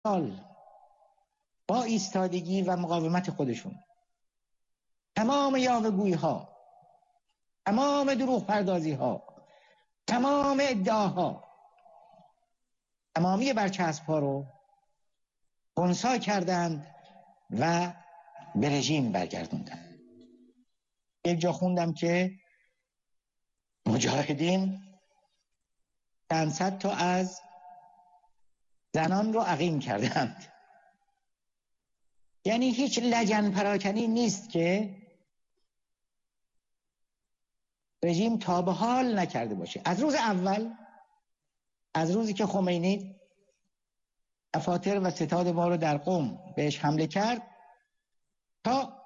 با ایستادگی و مقاومت خودشون تمام یاوه‌گویی ها، تمام دروغ پردازی ها، تمام ادعاها، تمامی برچسب ها رو خنثی کردند و به رژیم برگردوندند. یک جا خوندم که مجاهدین چند صد تا از زنان رو عقیم کردند. یعنی هیچ لجن پراکنی نیست که رژیم تا به حال نکرده باشه. از روز اول، از روزی که خمینی دفاتر و ستاد ما رو در قم بهش حمله کرد تا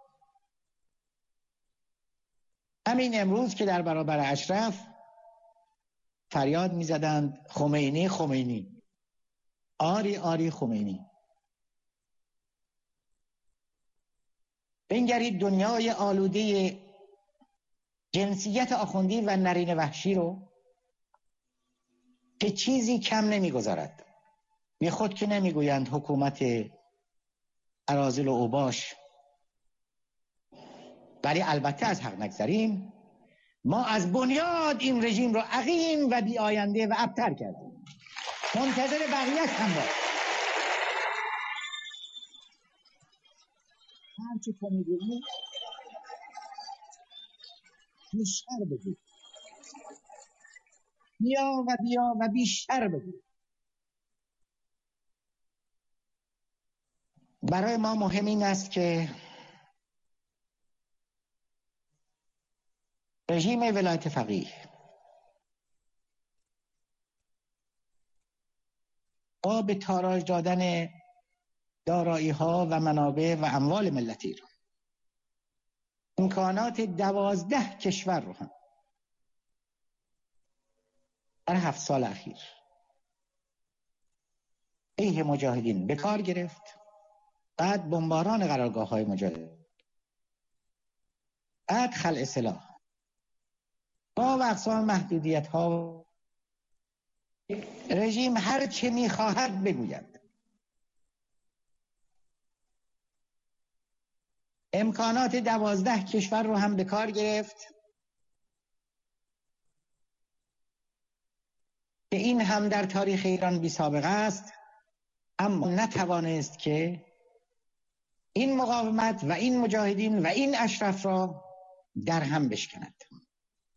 همین امروز که در برابر اشرف فریاد می‌زدند خمینی خمینی، آری آری خمینی. بنگرید دنیای آلوده جنسیت آخوندی و نرین وحشی رو که چیزی کم نمیگذارد. بی خود که نمیگویند حکومت اراذل و اوباش، ولی البته از حق نگذریم، ما از بنیاد این رژیم رو عقیم و بی آینده و ابتر کردیم. منتظر بقیه‌اش هم باش. هرچی تو میگویی بیشتر بگو، بیا و بیشتر بگو. برای ما مهم این است که رژیم ولایت فقیه با به تاراج دادن دارایی ها و منابع و اموال ملتی رو، امکانات 12 کشور رو هم در 7 سال اخیر علیه مجاهدین به کار گرفت. بعد بمباران قرارگاه های مجاهدین، بعد خلع سلاح با اقسام محدودیت ها. رژیم هر چه میخواهد بگوید. امکانات 12 کشور رو هم به کار گرفت که این هم در تاریخ ایران بی سابقه است، اما نتوانست که این مقاومت و این مجاهدین و این اشراف را در هم بشکند.